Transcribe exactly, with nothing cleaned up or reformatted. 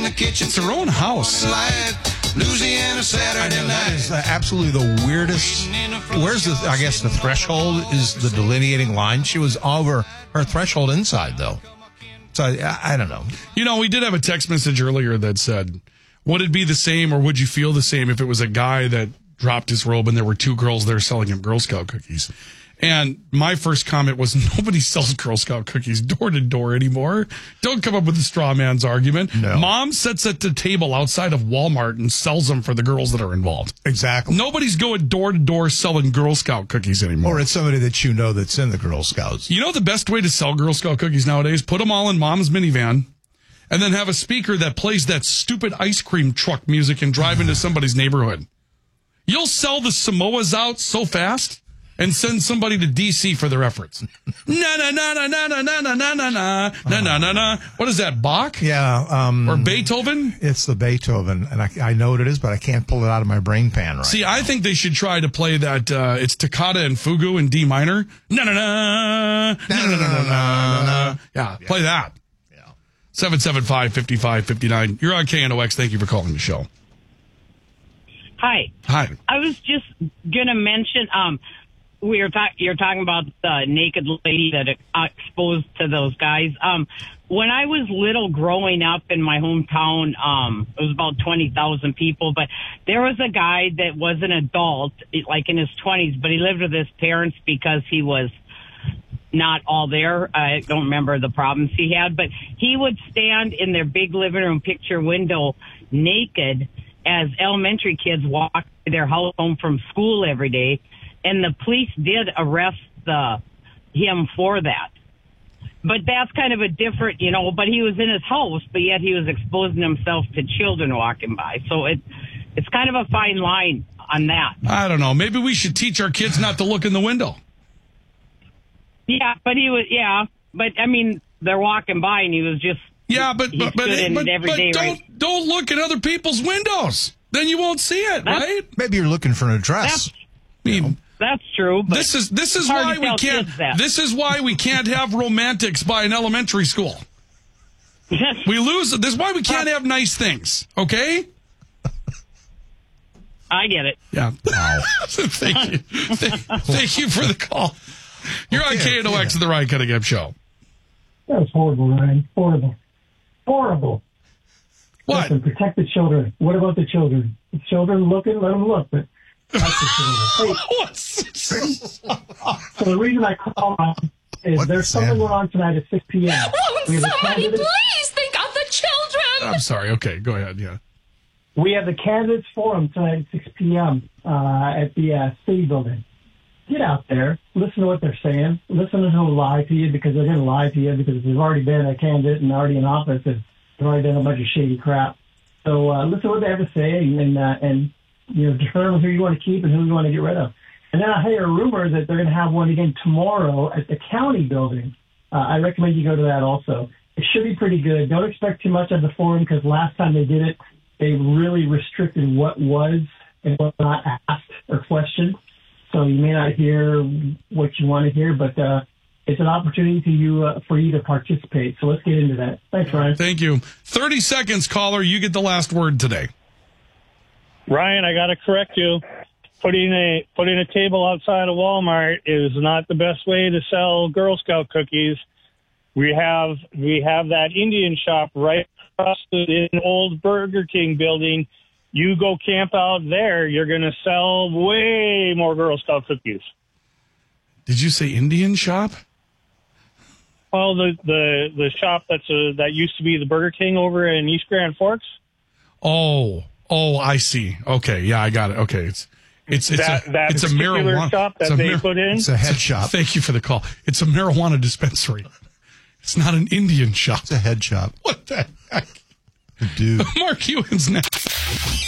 the kitchen. It's their own house. Louisiana Saturday I know, that night. is uh, absolutely the weirdest. Where's the, I guess the threshold is the delineating line. She was over her threshold inside, though. So I, I don't know. You know, we did have a text message earlier that said, would it be the same or would you feel the same if it was a guy that dropped his robe and there were two girls there selling him Girl Scout cookies? And my first comment was, nobody sells Girl Scout cookies door to door anymore. Don't come up with a straw man's argument. No. Mom sits at the table outside of Walmart and sells them for the girls that are involved. Exactly. Nobody's going door to door selling Girl Scout cookies anymore. Or it's somebody that you know that's in the Girl Scouts. You know the best way to sell Girl Scout cookies nowadays? Put them all in Mom's minivan and then have a speaker that plays that stupid ice cream truck music and drive into somebody's neighborhood. You'll sell the Samoas out so fast and send somebody to D C for their efforts. Na na na na na na na na na na na na na na na. What is that, Bach? Yeah. Um, Or Beethoven? It's the Beethoven, and I, I know what it is, but I can't pull it out of my brain pan right See, now. I think they should try to play that. Uh, it's Toccata and Fugu in D minor. Na na na na na na na na. Yeah, play that. Yeah. seven seven five, five five five nine. You're on K N O X. Thank you for calling the show. Hi. Hi. I was just gonna mention, um, we were talking. You're talking about the naked lady that uh, exposed to those guys. Um, when I was little, growing up in my hometown, um, it was about twenty thousand people. But there was a guy that was an adult, like in his twenties, but he lived with his parents because he was not all there. I don't remember the problems he had, but he would stand in their big living room picture window naked as elementary kids walked their house home from school every day. And the police did arrest the him for that. But that's kind of a different, you know, but he was in his house, but yet he was exposing himself to children walking by. So it, it's kind of a fine line on that. I don't know. Maybe we should teach our kids not to look in the window. Yeah, but he was, yeah. But, I mean, they're walking by and he was just, Yeah, but he but but, stood in but, it every but day, don't right? don't look at other people's windows. Then you won't see it, That's- right? Maybe you're looking for an address. That's, I mean, that's true. But this is this is it's hard why to we tell can't. kids that. This is why we can't have romantics by an elementary school. We lose. This is why we can't have nice things. Okay. I get it. Yeah. Wow. Thank you. Thank, thank you for the call. You're on Okay, K N O X yeah. and the Ryan Cunningham Show. That was horrible, Ryan. Horrible. Horrible. What? Listen, protect the children. What about the children? The children looking, let them look. But that's the children. Hey, What's so the reason I call on is What there's the something Sam? going on tonight at six p.m. Oh, We have a somebody candidate- please think of the children. I'm sorry. Okay, go ahead. Yeah. We have the candidates forum tonight at six p.m. Uh, at the uh, city building. Get out there, listen to what they're saying, listen to who lie to you because they're going to lie to you because there's already been a candidate and already in office and they've already done a bunch of shady crap. So uh, listen to what they have to say and uh, and you know determine who you want to keep and who you want to get rid of. And then I hear a rumor that they're going to have one again tomorrow at the county building. Uh, I recommend you go to that also. It should be pretty good. Don't expect too much of the forum because last time they did it, they really restricted what was and what not asked or questioned. So you may not hear what you want to hear, but uh, it's an opportunity to you uh, for you to participate. So let's get into that. Thanks, Ryan. Thank you. thirty seconds, caller. You get the last word today. Ryan, I got to correct you. Putting a putting a table outside of Walmart is not the best way to sell Girl Scout cookies. We have we have that Indian shop right across the old Burger King building. You go camp out there, you're going to sell way more Girl Scout cookies. Did you say Indian shop? Well, the the the shop that's a, that used to be the Burger King over in East Grand Forks. Oh, oh, I see. Okay, yeah, I got it. Okay, it's it's it's that a that it's a particular marijuana shop it's that a they mar- put in. It's a head shop. Thank you for the call. It's a marijuana dispensary. It's not an Indian shop. It's a head shop. What the heck? Dude. Mark Ewan's next.